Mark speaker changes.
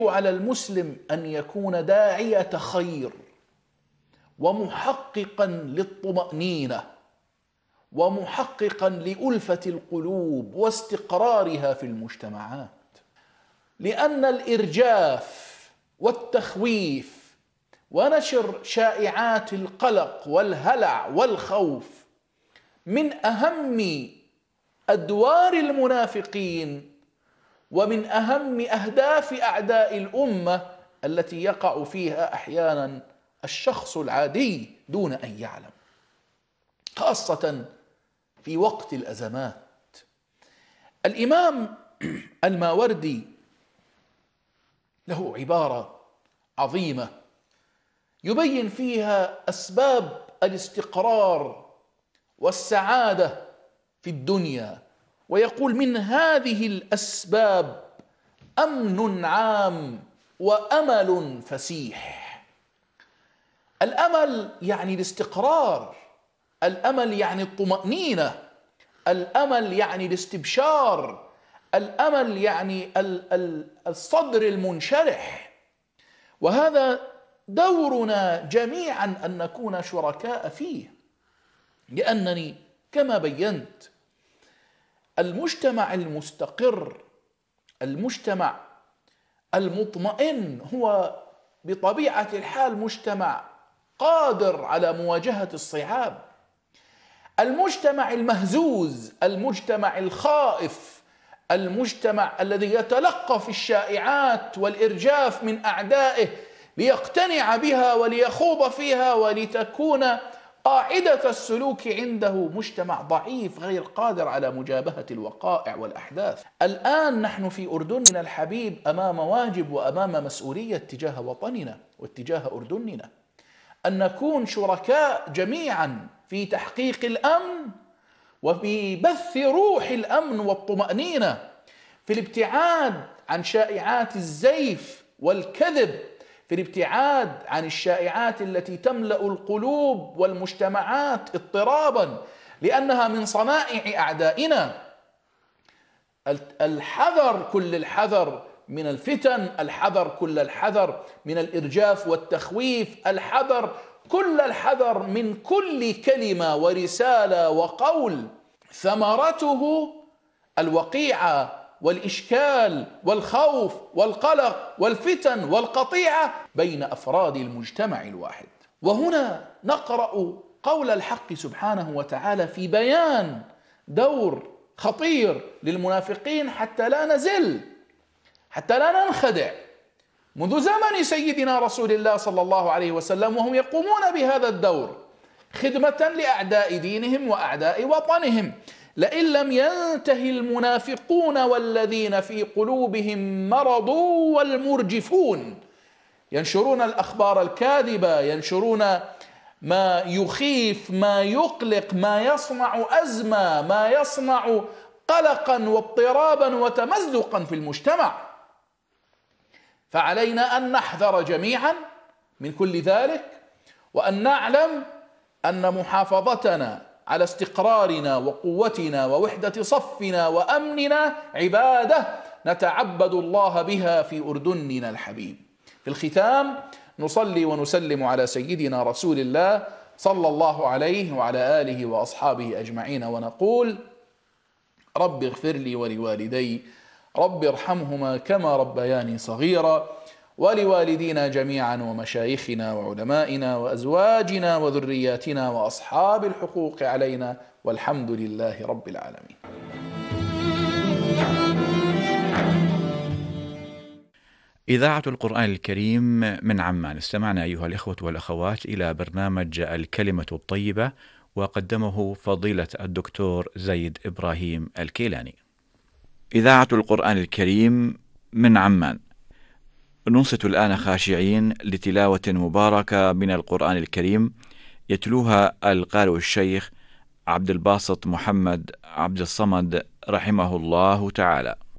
Speaker 1: على المسلم أن يكون داعية خير ومحققا للطمأنينة ومحققا لألفة القلوب واستقرارها في المجتمعات، لأن الإرجاف والتخويف ونشر شائعات القلق والهلع والخوف من أهم أدوار المنافقين ومن أهم أهداف أعداء الأمة التي يقع فيها أحيانا الشخص العادي دون أن يعلم، خاصة في وقت الأزمات. الإمام الماوردي له عبارة عظيمة يبين فيها أسباب الاستقرار والسعادة في الدنيا، ويقول: من هذه الأسباب أمن عام وأمل فسيح. الأمل يعني الاستقرار، الأمل يعني الطمأنينة، الأمل يعني الاستبشار، الأمل يعني الصدر المنشرح. وهذا دورنا جميعا أن نكون شركاء فيه، لأنني كما بينت المجتمع المستقر، المجتمع المطمئن هو بطبيعة الحال مجتمع قادر على مواجهة الصعاب. المجتمع المهزوز، المجتمع الخائف، المجتمع الذي يتلقف الشائعات والإرجاف من أعدائه ليقتنع بها وليخوض فيها ولتكون قاعدة السلوك عنده، مجتمع ضعيف غير قادر على مجابهة الوقائع والأحداث. الآن نحن في أردننا الحبيب أمام واجب وأمام مسؤولية تجاه وطننا واتجاه أردننا، أن نكون شركاء جميعا في تحقيق الأمن وفي بث روح الأمن والطمأنينة، في الابتعاد عن شائعات الزيف والكذب، في الابتعاد عن الشائعات التي تملأ القلوب والمجتمعات اضطرابا، لأنها من صنائع أعدائنا. الحذر كل الحذر من الفتن، الحذر كل الحذر من الإرجاف والتخويف، الحذر كل الحذر من كل كلمة ورسالة وقول ثمرته الوقيعة والإشكال والخوف والقلق والفتن والقطيعة بين أفراد المجتمع الواحد. وهنا نقرأ قول الحق سبحانه وتعالى في بيان دور خطير للمنافقين حتى لا نزل، حتى لا ننخدع. منذ زمن سيدنا رسول الله صلى الله عليه وسلم وهم يقومون بهذا الدور خدمة لأعداء دينهم وأعداء وطنهم. لئن لم ينتهي المنافقون والذين في قلوبهم مرض والمرجفون، ينشرون الأخبار الكاذبة، ينشرون ما يخيف، ما يقلق، ما يصنع أزمة، ما يصنع قلقا واضطرابا وتمزقا في المجتمع. فعلينا أن نحذر جميعا من كل ذلك، وأن نعلم أن محافظتنا على استقرارنا وقوتنا ووحدة صفنا وأمننا عبادة نتعبد الله بها في أردننا الحبيب. في الختام نصلي ونسلم على سيدنا رسول الله صلى الله عليه وعلى آله وأصحابه أجمعين، ونقول: رب اغفر لي ولوالدي، رب ارحمهما كما ربياني صغيرا، ولوالدينا جميعا ومشايخنا وعلمائنا وأزواجنا وذرياتنا وأصحاب الحقوق علينا، والحمد لله رب العالمين.
Speaker 2: إذاعة القرآن الكريم من عمان. استمعنا أيها الإخوة والأخوات إلى برنامج الكلمة الطيبة، وقدمه فضيلة الدكتور زيد إبراهيم الكيلاني. إذاعة القرآن الكريم من عمان. ننصت الآن خاشعين لتلاوة مباركة من القرآن الكريم يتلوها القارئ الشيخ عبد الباسط محمد عبد الصمد رحمه الله تعالى.